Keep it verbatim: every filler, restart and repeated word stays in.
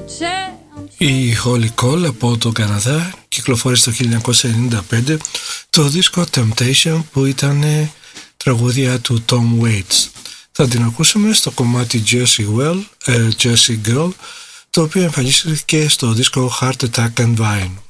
Η Holly Cole από το Καναδά κυκλοφόρησε το χίλια εννιακόσια ενενήντα πέντε το δίσκο Temptation, που ήταν τραγούδια του Tom Waits. Θα την ακούσουμε στο κομμάτι Jersey, well, uh, Jersey Girl, το οποίο εμφανίστηκε στο δίσκο Heart Attack and Vine.